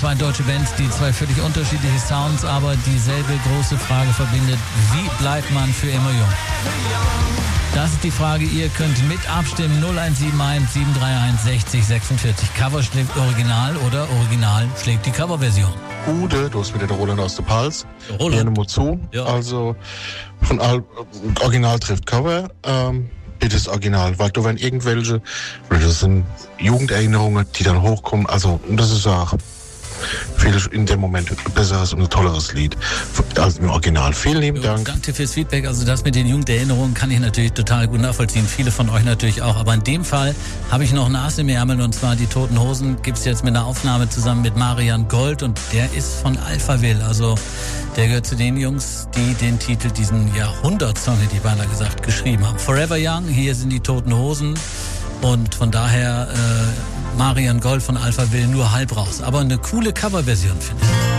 zwei deutsche Bands, die zwei völlig unterschiedliche Sounds, aber dieselbe große Frage verbindet. Wie bleibt man für immer jung? Das ist die Frage. Ihr könnt mit abstimmen. 0171 731 60 46. Cover schlägt Original oder Original schlägt die Coverversion. Ude, du hast wieder der Roland aus der Pals. Roland. Gerne mal zu. Ja. Also von Original trifft Cover. Bitte das Original, weil da werden irgendwelche, das sind Jugenderinnerungen, die dann hochkommen. Also das ist auch viel in dem Moment ein besseres und ein tolleres Lied als im Original. Vielen lieben Dank. Danke fürs Feedback. Also das mit den Jugenderinnerungen kann ich natürlich total gut nachvollziehen. Viele von euch natürlich auch. Aber in dem Fall habe ich noch ein Ass im Ärmel, und zwar die Toten Hosen gibt's jetzt mit einer Aufnahme zusammen mit Marian Gold, und der ist von Alphaville. Also der gehört zu den Jungs, die den Titel, diesen Jahrhundertsong, hätte ich beinahe gesagt, geschrieben haben. Forever Young, hier sind die Toten Hosen. Und von daher Marian Gold von Alphaville nur halb raus. Aber eine coole Coverversion, finde ich.